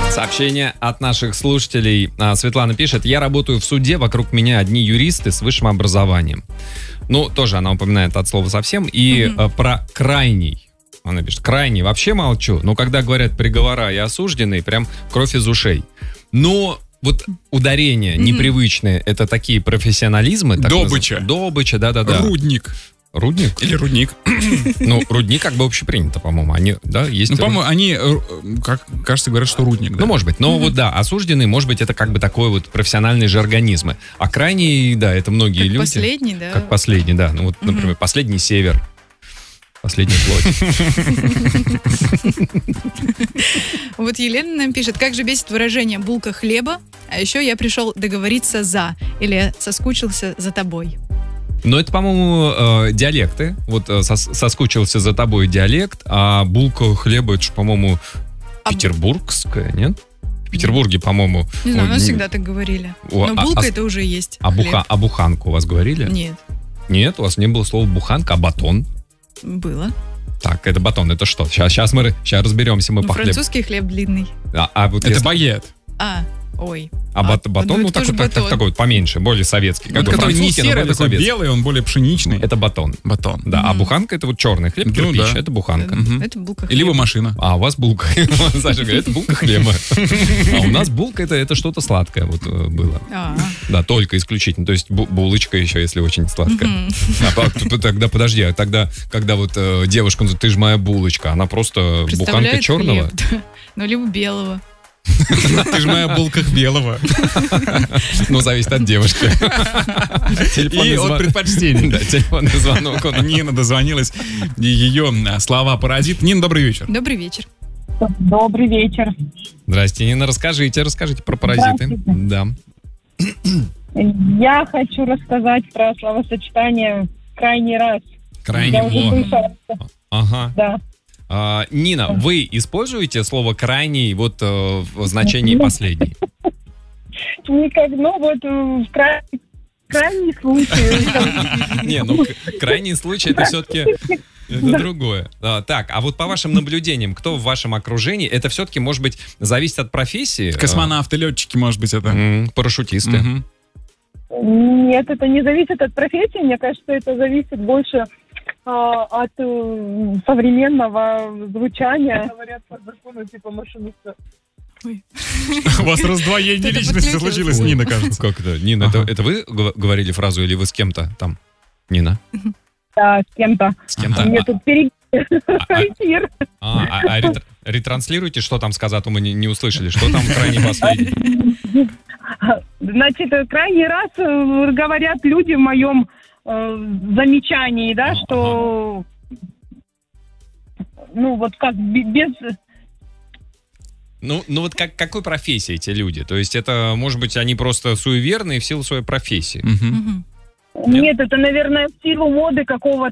Сообщение от наших слушателей. Светлана пишет: я работаю в суде, вокруг меня одни юристы с высшим образованием. Ну, тоже она упоминает от слова совсем. И про крайний. Она пишет: крайний вообще молчу, но когда говорят приговора и осужденные, прям кровь из ушей. Но вот ударения непривычные, это такие профессионализмы. Добыча. Добыча, да-да-да. Рудник. Рудник? Или рудник. Ну, рудник как бы общепринято, по-моему. Они, да, есть. Ну, по-моему, они, как кажется, говорят, что рудник. Да? Ну, может быть. Но вот, да, осужденный, может быть, это как бы такой вот профессиональный же организм. А крайний, да, это многие люди. Как последний, да? Как последний, да. Ну, вот, например, последний север. Последний плоть. Вот Елена нам пишет: как же бесит выражение «булка хлеба», а еще я пришел договориться за, или соскучился за тобой. Но это, по-моему, диалекты. Вот соскучился за тобой диалект, а булка хлеба, это же, по-моему, петербургская, нет? В Петербурге, по-моему... Не знаю, у нас всегда так говорили. Но булка это уже есть. А буханку у вас говорили? Нет. Нет, у вас не было слова буханка, а батон? Было. Так, это батон, это что? Сейчас разберемся, мы по хлебу. Французский хлеб длинный. Вот это багет. Ой. Батон, ну такой вот поменьше, более советский. Вот который не серый, такой белый, он более пшеничный. Это батон. Батон. Да, а буханка это вот черный хлеб, кирпич, это буханка. Это булка хлеба. Или вы машина. А у вас булка. Саша говорит, это булка хлеба. А у нас булка это что-то сладкое вот было. Да, только исключительно. То есть булочка еще, если очень сладкая. Тогда подожди, тогда, когда вот девушка, ты же моя булочка, она просто буханка черного. Ну, либо белого. Ты же моя булка белого. Ну, зависит от девушки. И от предпочтений. Да, телефонный звонок. Нина дозвонилась. Ее слова паразит. Нина, добрый вечер. Добрый вечер. Добрый вечер. Здрасте, Нина. Расскажите про паразиты. Да. Я хочу рассказать про словосочетание «крайний раз». Крайний раз. Ага. Да. Нина, вы используете слово «крайний» вот в значении «последний»? Никак, ну вот в крайний случай. Не, ну крайний случай это все-таки другое. Так, а вот по вашим наблюдениям, кто в вашем окружении, это все-таки, может быть, зависит от профессии? Космонавты, летчики, может быть, это. Парашютисты. Нет, это не зависит от профессии. Мне кажется, это зависит больше от современного звучания. Говорят по закону типа машиниста. У вас раздвоение личности случилось, Нина, кажется. Как это? Нина, это вы говорили фразу или вы с кем-то там? Нина? Да, с кем-то. С кем-то. Мне тут эфир. Ретранслируйте, что там сказать, мы не услышали. Что там крайний последний? Значит, крайний раз говорят люди в моем замечании, да, что ну вот как без... Ну вот какой профессии эти люди? То есть это, может быть, они просто суеверные в силу своей профессии? Нет, это, наверное, в силу моды какого-то